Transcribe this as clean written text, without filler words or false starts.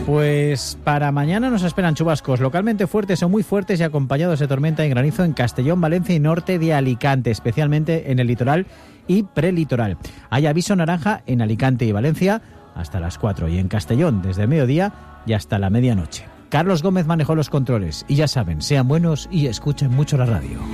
Pues para mañana nos esperan chubascos localmente fuertes o muy fuertes y acompañados de tormenta y granizo en Castellón, Valencia y norte de Alicante, especialmente en el litoral y prelitoral. Hay aviso naranja en Alicante y Valencia hasta las 4 y en Castellón desde el mediodía y hasta la medianoche. Carlos Gómez manejó los controles y ya saben, sean buenos y escuchen mucho la radio.